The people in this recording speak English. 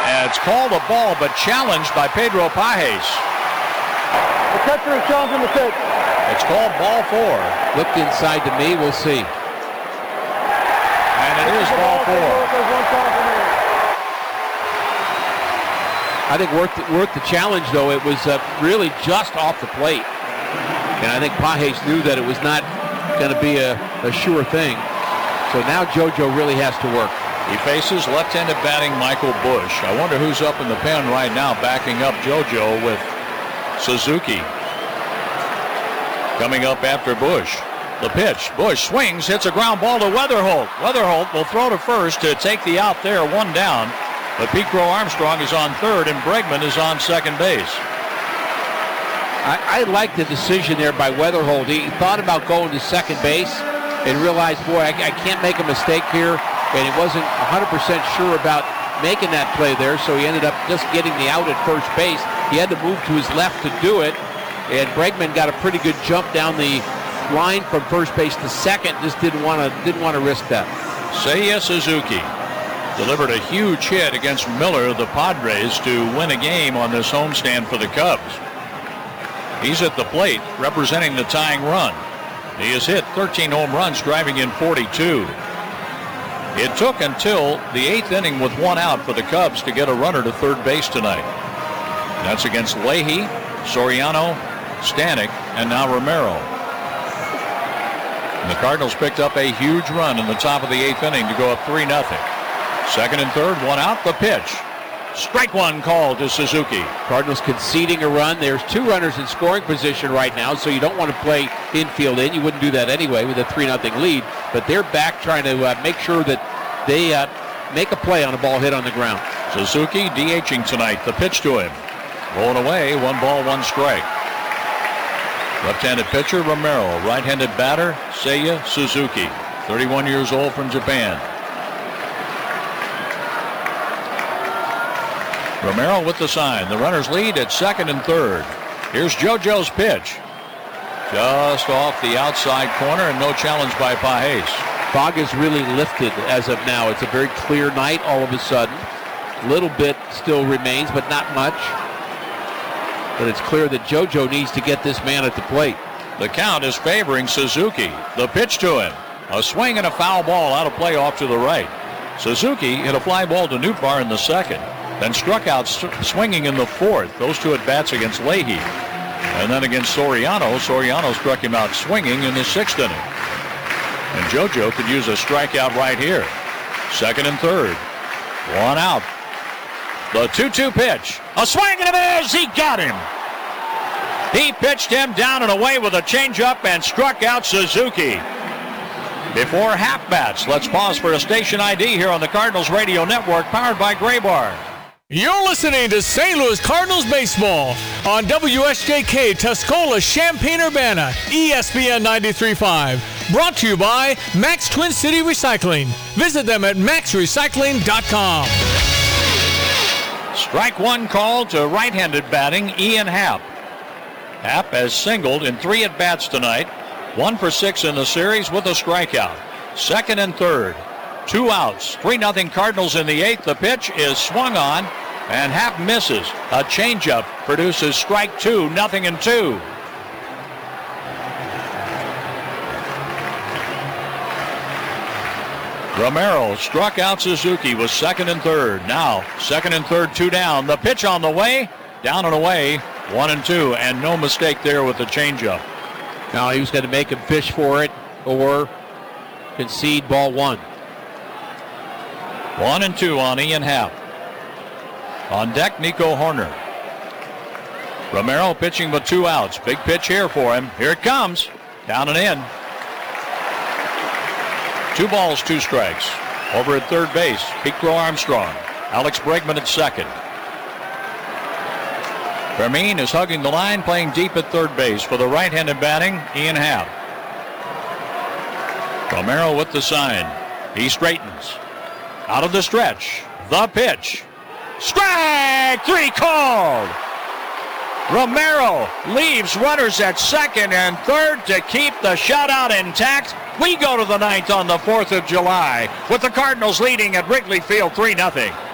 And it's called a ball, but challenged by Pedro Pages. The catcher is challenging the pitch. It's called ball 4. Looked inside to me. We'll see. And it is ball 4. I think worth the challenge, though. It was really just off the plate. And I think Pages knew that it was not going to be a sure thing. So now JoJo really has to work. He faces left-handed batting Michael Busch. I wonder who's up in the pen right now backing up JoJo with Suzuki. Coming up after Busch. The pitch. Busch swings, hits a ground ball to Weatherholt. Weatherholt will throw to first to take the out there, 1 down. But Pete Crow Armstrong is on third and Bregman is on second base. I like the decision there by Weatherholt. He thought about going to second base and realized, boy, I can't make a mistake here. And he wasn't 100% sure about making that play there, so he ended up just getting the out at first base. He had to move to his left to do it, and Bregman got a pretty good jump down the line from first base to second. Just didn't want to risk that. Seiya Suzuki delivered a huge hit against Miller of the Padres to win a game on this homestand for the Cubs. He's at the plate representing the tying run. He has hit 13 home runs, driving in 42. It took until the 8th inning with 1 out for the Cubs to get a runner to third base tonight. That's against Leahy, Soriano, Stanek, and now Romero. And the Cardinals picked up a huge run in the top of the 8th inning to go up 3-0. Second and third, 1 out, the pitch. Strike 1 called to Suzuki. Cardinals conceding a run. There's 2 runners in scoring position right now, so you don't want to play infield in. You wouldn't do that anyway with a 3-0 lead. But they're back trying to make sure that they make a play on a ball hit on the ground. Suzuki DHing tonight. The pitch to him. Rolling away, 1 ball, 1 strike. Left-handed pitcher Romero. Right-handed batter Seiya Suzuki. 31 years old from Japan. Romero with the sign. The runners lead at second and third. Here's JoJo's pitch. Just off the outside corner and no challenge by Pages. Fog is really lifted as of now. It's a very clear night all of a sudden. A little bit still remains, but not much. But it's clear that JoJo needs to get this man at the plate. The count is favoring Suzuki. The pitch to him. A swing and a foul ball out of play off to the right. Suzuki hit a fly ball to Nootbaar in the second. Then struck out swinging in the fourth. Those 2 at-bats against Leahy. And then against Soriano. Soriano struck him out swinging in the 6th inning. And JoJo could use a strikeout right here. Second and third. 1 out. The 2-2 pitch. A swing and a miss. He got him. He pitched him down and away with a changeup and struck out Suzuki. Before half bats, let's pause for a station ID here on the Cardinals Radio Network, powered by Graybar. You're listening to St. Louis Cardinals baseball on WSJK Tuscola, Champaign-Urbana, ESPN 93.5. Brought to you by Max Twin City Recycling. Visit them at maxrecycling.com. Strike 1 called to right-handed batting Ian Happ. Happ has singled in 3 at-bats tonight. 1 for 6 in the series with a strikeout. Second and third. 2 outs. 3-0 Cardinals in the 8th. The pitch is swung on, and Happ misses. A changeup produces strike 2, 0-2. Romero struck out Suzuki with second and third. Now, second and third, 2 down. The pitch on the way, down and away, 1-2, and no mistake there with the changeup. Now he was going to make him fish for it or concede ball 1. 1-2 on Ian Happ. On deck, Nico Horner. Romero pitching with 2 outs. Big pitch here for him. Here it comes. Down and in. 2 balls, 2 strikes. Over at third base, Pete Crow Armstrong. Alex Bregman at second. Fermin is hugging the line, playing deep at third base for the right-handed batting, Ian Happ. Romero with the sign. He straightens. Out of the stretch. The pitch. Strike 3 called. Romero leaves runners at second and third to keep the shutout intact. We go to the 9th on the 4th of July with the Cardinals leading at Wrigley Field 3-0.